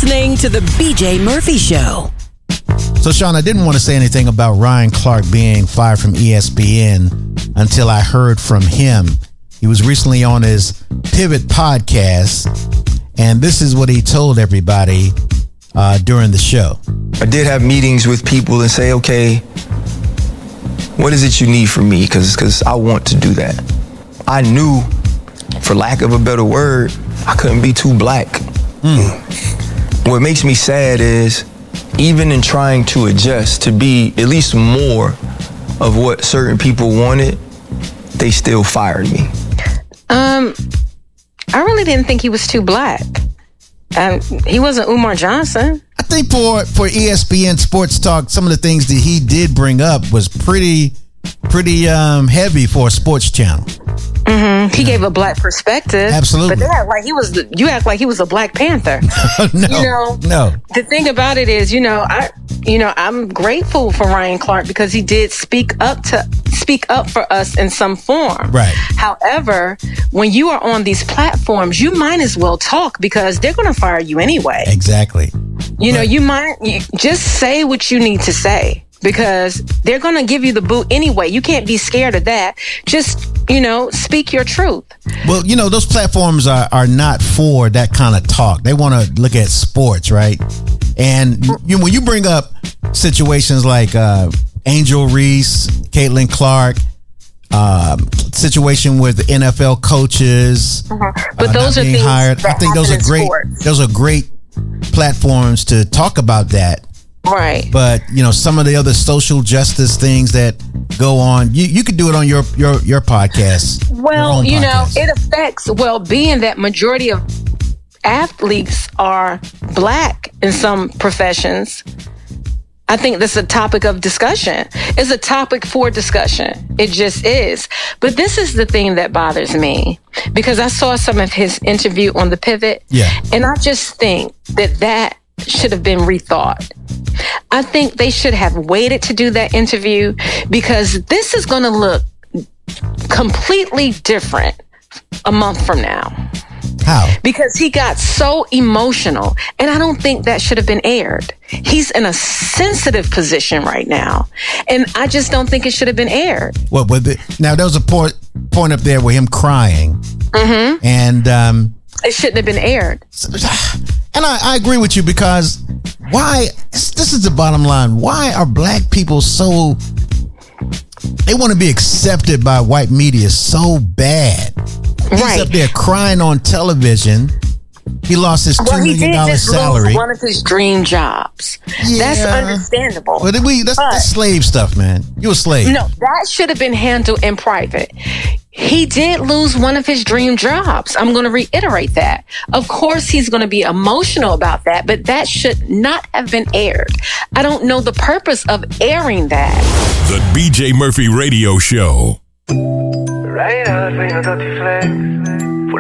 listening to the BJ Murphy Show. So, Sean, I didn't want to say anything about Ryan Clark being fired from ESPN until I heard from him. He was recently on his Pivot podcast, and this is what he told everybody during the show. I did have meetings with people and say, okay, what is it you need from me? Because I want to do that. I knew, for lack of a better word, I couldn't be too black. What makes me sad is, even in trying to adjust to be at least more of what certain people wanted, they still fired me. I really didn't think he was too black. He wasn't Umar Johnson. I think for ESPN Sports Talk, some of the things that he did bring up was pretty heavy for a sports channel. Mm-hmm. He gave a black perspective. Absolutely. But they act like you act like he was a Black Panther. No. The thing about it is, I'm grateful for Ryan Clark because he did speak up for us in some form. Right. However, when you are on these platforms, you might as well talk because they're going to fire you anyway. Exactly. You just say what you need to say because they're going to give you the boot anyway. You can't be scared of that. Just, speak your truth. Well, those platforms are not for that kind of talk. They want to look at sports, right? And when you bring up situations like Angel Reese, Caitlin Clark, situation with NFL coaches, but those are being things hired. that I think those are great. Sports. Those are great platforms to talk about that. Right. But some of the other social justice things that go on, you could do it on your podcast. Well, it affects being that majority of athletes are black in some professions. I think that's a topic of discussion. It's a topic for discussion. It just is. But this is the thing that bothers me because I saw some of his interview on the Pivot. Yeah. And I just think that should have been rethought. I think they should have waited to do that interview because this is going to look completely different a month from now. How? Because he got so emotional, and I don't think that should have been aired. He's in a sensitive position right now, and I just don't think it should have been aired. Well, now there was a point up there with him crying, and it shouldn't have been aired. And I agree with you because why? This is the bottom line. Why are black people so? They want to be accepted by white media so bad. He's up there crying on television. He lost his $2 million salary. Lose one of his dream jobs. Yeah. That's understandable. But that's slave stuff, man. You're a slave. No, that should have been handled in private. He did lose one of his dream jobs. I'm going to reiterate that. Of course, he's going to be emotional about that, but that should not have been aired. I don't know the purpose of airing that. The BJ Murphy Radio Show. Right out, bring a dirty flex.